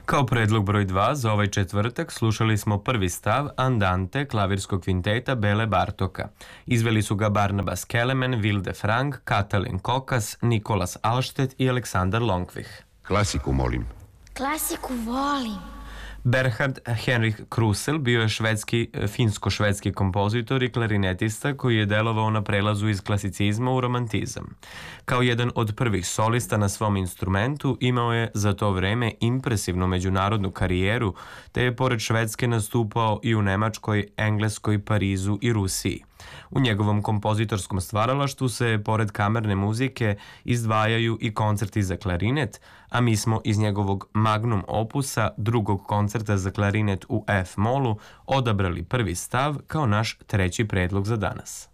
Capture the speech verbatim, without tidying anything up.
Kao predlog broj dva za ovaj četvrtak slušali smo prvi stav Andante klavirskog kvinteta Bele Bartoka. Izveli su ga Barnabas Kelemen, Vilde Frank, Katalin Kokas, Nikolas Alštet i Aleksandar Lonkvih. Klasiku molim. Klasiku volim. Berhard Henrik Krusel bio je švedski, finsko-švedski kompozitor i klarinetista koji je delovao na prelazu iz klasicizma u romantizam. Kao jedan od prvih solista na svom instrumentu imao je za to vreme impresivnu međunarodnu karijeru, te je pored Švedske nastupao i u Nemačkoj, Engleskoj, Parizu i Rusiji. U njegovom kompozitorskom stvaralaštvu se, pored kamerne muzike, izdvajaju i koncerti za klarinet, a mi smo iz njegovog magnum opusa drugog koncerta za klarinet u F-molu odabrali prvi stav kao naš treći predlog za danas.